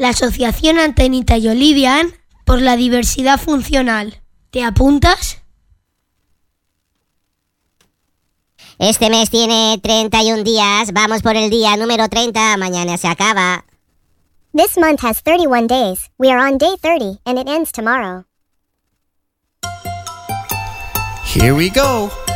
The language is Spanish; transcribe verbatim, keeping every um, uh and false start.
la Asociación Antenita y Olivian por la diversidad funcional. ¿Te apuntas? Este mes tiene treinta y un días. Vamos por el día número treinta. Mañana se acaba. This month has thirty-one days. We are on day thirty, and it ends tomorrow. Here we go.